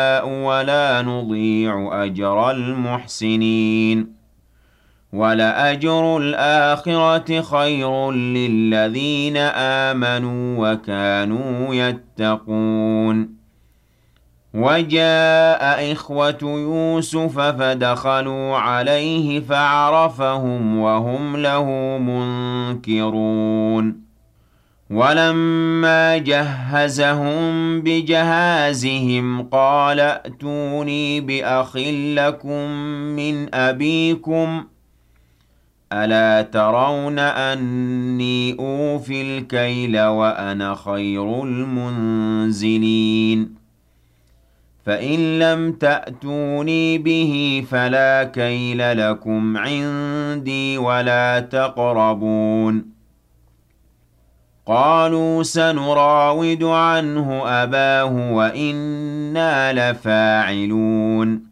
ولا نضيع أجر المحسنين ولأجر الآخرة خير للذين آمنوا وكانوا يتقون وجاء إخوة يوسف فدخلوا عليه فعرفهم وهم له منكرون ولما جهزهم بجهازهم قال ائتوني بأخ لكم من أبيكم ألا ترون أني أوفي الكيل وأنا خير المنزلين فإن لم تأتوني به فلا كيل لكم عندي ولا تقربون قالوا سنراود عنه أباه وإنا لفاعلون